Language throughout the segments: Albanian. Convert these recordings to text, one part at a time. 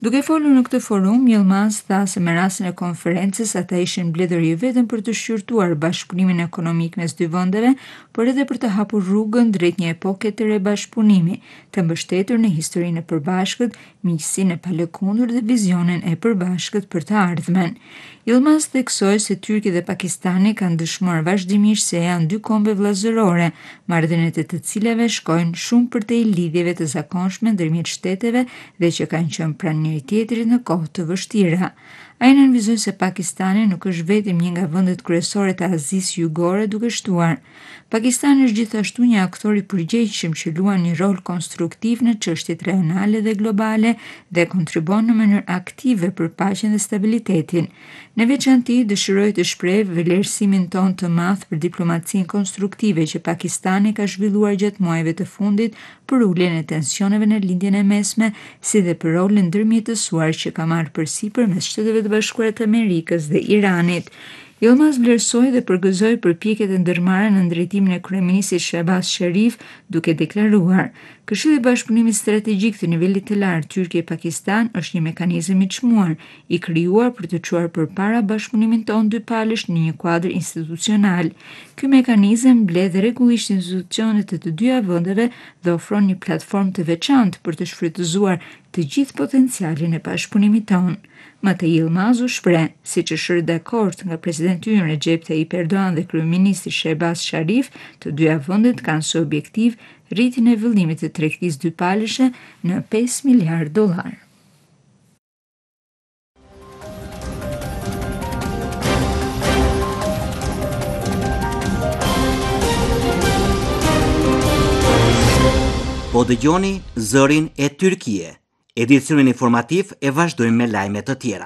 Duke folur në këtë forum, Yilmaz tha se me rastin e konferencës ata ishin mbledhur jo vetëm për të shqyrtuar bashkëpunimin ekonomik mes dy vendeve, por edhe për të hapur rrugën drejt një epoke të re bashkëpunimi, të mbështetur në historinë e përbashkët, miqësinë e palëkundur dhe vizionin e përbashkët për të ardhmen. Yilmaz theksoi se Tyrkia dhe Pakistani kanë dëshmuar vazhdimisht se janë dy kombe vëllazërore, marrëdhëniet e të cilave shkojnë shumë përtej lidhjeve të zakonshme ndërmjet shteteve dhe që kanë qenë pranë njëri tjetrit në kohë të vështira. Ai nënvizoi se Pakistani nuk është vetëm një nga vendet kryesore të Azisë Jugore duke shtuar. Pakistani është gjithashtu një aktor i përgjegjshëm që luan një rol konstruktiv në çështjet rajonale dhe globale dhe kontribon në mënyrë aktive për paqen dhe stabilitetin. Në veçanti, dëshiroj të shpreh vlerësimin ton të madh për diplomacinë konstruktive që Pakistani ka zhvilluar gjatë muajve të fundit për uljen e tensioneve në lindjen e mesme, si dhe për rolin ndërmjetësuar që ka marrë përsipër mes Shteteve të Bashkuara të Amerikës dhe Iranit. Yilmaz vlerësoi dhe përgëzoi përpjekjet e ndërmarra në drejtimin e kryeministit Shehbaz Sharif, duke deklaruar: Këshilli i Bashkëpunimit Strategjik të nivelit të lartë Turqi-Pakistan është një mekanizëm i çmuar, i krijuar për të çuar përpara bashkëpunimin tonë dypalësh në një kuadër institucional. Ky mekanizëm mbledh rregullisht institucionet e të dyja vendeve dhe ofron një platformë të veçantë për të shfrytëzuar të gjithë potencialin e bashkëpunimit tonë. Më të Yilmaz u shpreh, siç është rënë dakord nga presidenti i tyre Recep Tayyip Erdogan dhe kryeministri Shehbaz Sharif, të dyja vendet kanë si objektiv rritjen e vëllimit të tregtisë dypalëshe në $5 miliardë. Po dëgjoni Zërin e Tyrkie. Edicionin informativ e vazhdojmë me lajme të tjera.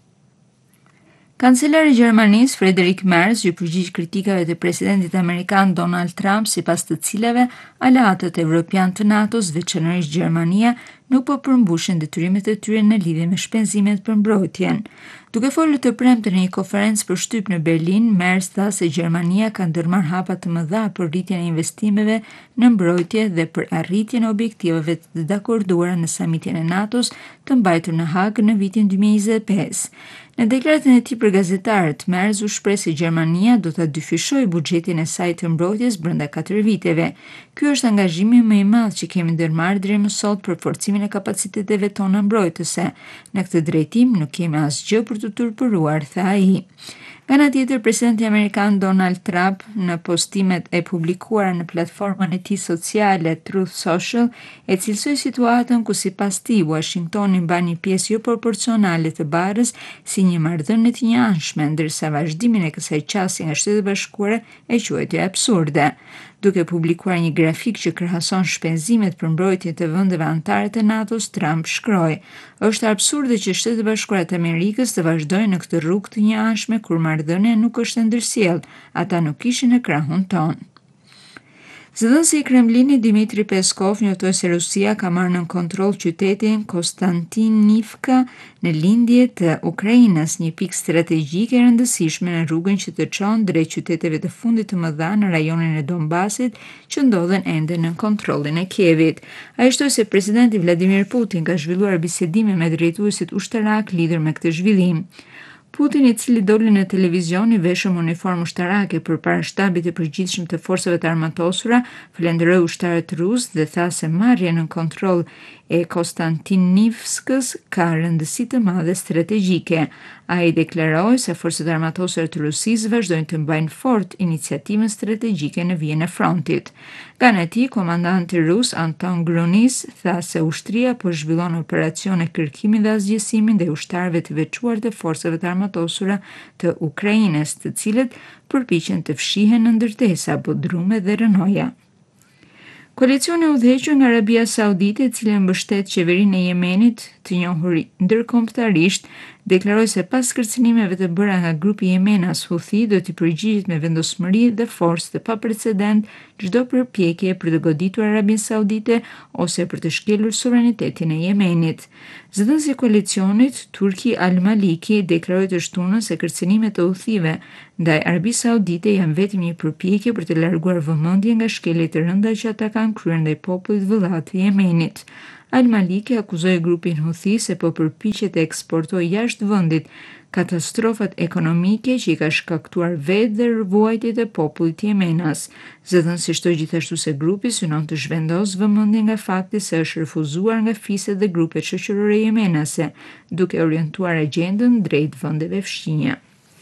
Kancelari i Gjermanisë Friedrich Merz ju përgjigj kritikave të presidentit amerikan Donald Trump, sipas të cilave aleatët evropian të NATO-s, veçanërisht Gjermania, nuk po përmbushin detyrimet e tyre në lidhje me shpenzimet për mbrojtjen. Duke folur të premte në një konferencë për shtyp në Berlin, Merz tha se Gjermania ka ndërmarrë hapa të mëdha për rritjen e investimeve në mbrojtje dhe për arritjen e objektiveve të dakorduara në samitin e NATO-s të mbajtur në Hag në vitin 2025. Në deklaratën e tij për gazetarët, Merz u shpreh se Gjermania do ta dyfishojë buxhetin e saj të mbrojtjes brenda 4 viteve. Ky është angazhimi më i madh që kemi ndërmarrë deri më sot për forcimin e kapaciteteve tona mbrojtëse. Në këtë drejtim nuk kemi asgjë për të turpëruar, tha ai. Nga ana tjetër, presidenti amerikan Donald Trump në postimet e publikuara në platformën e tij sociale Truth Social e cilësoi situatën ku sipas tij Washingtoni mban një pjesë jo proporcionale të barrës si një marrëdhënie të njëanshme, ndërsa vazhdimin e kësaj qasje nga Shtetet e Bashkuara e quajti absurde. Duke publikuar një grafik që krahason shpenzimet për mbrojtje të vendeve anëtare të NATO-s, Trump shkroi: "Është absurde që Shtetet e Bashkuara të Amerikës të vazhdojnë në këtë rrugë të njëanshme kur marrëdhënia nuk është e ndërsjellë. Ata nuk ishin në krahun tonë." Zëdhënësi i Kremlinit Dmitri Peskov njoftoi se Rusia ka marrë nën kontroll qytetin Konstantinivka në lindje të Ukrainës, një pikë strategjike e rëndësishme në rrugën që të çon drejt qyteteve të fundit të mëdha në rajonin e Donbasit që ndodhen ende nën kontrollin e Kievit. Ai shtoi se presidenti Vladimir Putin ka zhvilluar bisedime me drejtuesit ushtarak lidhur me këtë zhvillim. Putin, i cili doli në televizion i veshur uniformë ushtarake përpara shtabit të përgjithshëm të forcave të armatosura, falenderoi ushtarët rusë dhe tha se marrja nën kontroll e Konstantinivskës ka rëndësi të madhe strategjike. Ai deklaroi se forcat armatosore të Rusisë vazhdojnë të mbajnë fort iniciativën strategjike në vijën e frontit. Nga ana e tij, komandanti rus Anton Grunis tha se ushtria po zhvillon operacione kërkimi dhe asgjësimi ndaj ushtarëve të veçuar të forcave të armatosura të Ukrainës, të cilët përpiqen të fshihen në ndërtesa, bodrume dhe rënoja. Koalicioni udhëhequr nga Arabia Saudite, e cila mbështet qeverinë e Yemenit, të njohur ndërkombëtarisht, deklaroi se pas kërcënimeve të bëra nga grupi Yemenas Houthi do t'i përgjigjet me vendosmëri dhe forcë të paprecedent çdo përpjekje për të goditur Arabinë Saudite ose për të shkelur suverenitetin e Yemenit. Zëdhënësi i koalicionit, Turki Al-Maliki, deklaroi të shtunën se kërcënimet e Houthive ndaj Arabisë Saudite janë vetëm një përpjekje për të larguar vëmendjen nga shkeljet e rënda që ata kanë kryer ndaj popullit vëllat të Yemenit. Al-Maliki akuzoi grupin Houthi se po përpiqet të eksportojë jashtë vendit katastrofat ekonomike që i ka shkaktuar vetë dhe vuajtjet e popullit jemenas. Zëdhënësi shtoi gjithashtu se grupi synon të zhvendosë vëmendjen nga fakti se është refuzuar nga fiset dhe grupet shoqërore jemenase, duke orientuar agjendën drejt vendeve fshinja.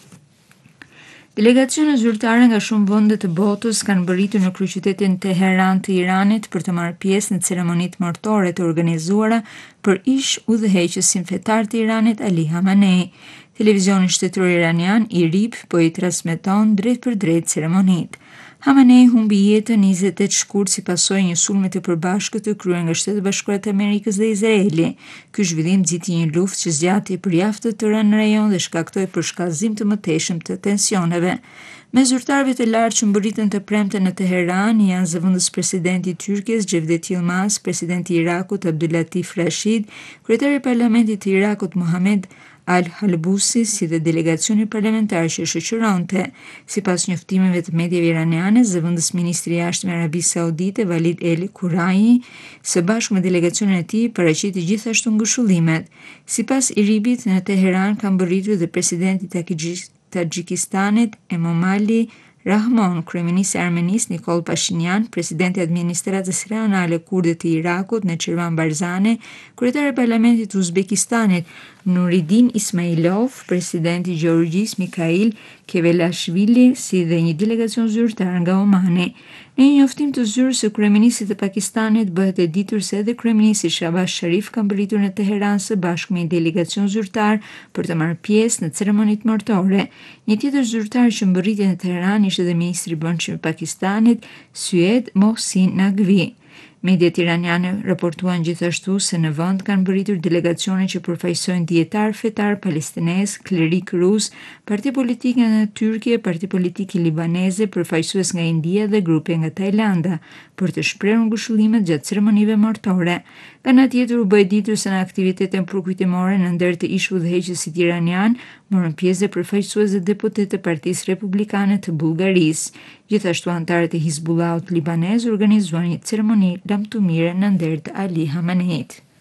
Delegacione zyrtare nga shumë vende të botës kanë bërritur në kryeqytetin Teheran të Iranit për të marrë pjesë në ceremonitë martore të organizuara për ish udhëheqësin fetar të Iranit Ali Khamenei. Televizioni shtetëror iranian IRIB po i transmeton drejt për drejt ceremonitë. Khamenei humbi jetën 28 shkurt si pasojë një sulmi të përbashkët të kryer nga Shtetet Bashkuara të Amerikës dhe Izraeli. Ky zhvillim nxiti një luftë që zgjati për javë të tëra në rajon dhe shkaktoi përshkallëzim të mëtejshëm të tensioneve. Me zyrtarëve të lartë që mbërritën të premte në Teheran janë zëvendës presidenti i Tyrkisë Cevdet Yilmaz, presidenti i Irakut Abdulatif Rashid, kryetari i parlamentit të Irakut Mohamed Al-Halbusi, si dhe delegacioni parlamentar që shoqëronte. Sipas njoftimeve të mediave iraniane, zëvendës ministri i jashtëm i Arabisë Saudite Walid El Kurai, së bashku me delegacionin e tij, paraqiti gjithashtu ngushëllimet. Sipas IRIB-it, në Teheran kanë mbërritur dhe presidenti i Taxhikistanit Emomali Rahmon, kryeministri i Armenisë Nikol Pashinyan, presidenti i administratës rajonale kurde të Irakut Neçirvan Barzani, kryetari i parlamentit të Uzbekistanit Nuridin Ismailov, presidenti i Gjeorgjisë Mikhail Kevelashvili, si dhe një delegacion zyrtar nga Omani. Në një njoftim të zyrës së kryeministrit të Pakistanit bëhet e ditur se edhe kryeministri Shahbaz Sharif ka mbërritur në Teheran së bashku me një delegacion zyrtar për të marrë pjesë në ceremonitë martore. Një tjetër zyrtar që mbërriti në Teheran ishte dhe ministri i brendshëm i Pakistanit Syed Mohsin Naqvi. Mediat iraniane raportuan gjithashtu se në vend kanë mbërritur delegacione që përfaqësojnë dietar fetar palestinez, klerik rus, parti politike nga Tyrkia, parti politike libaneze, përfaqësues nga India dhe grupe nga Tajlanda, për të shprehur ngushëllimet gjatë ceremonive martore. Nga ana tjetër u bë ditur se në aktivitetin përkujtimore në ndër të ish udhëheqësit iranian morën pjesë përfaqësues dhe deputet të Partisë Republikane të Bullgarisë. Gjithashtu anëtarët e Hizbullahut libanez organizuan një ceremoni lamtumire në ndër të Ali Khameneit.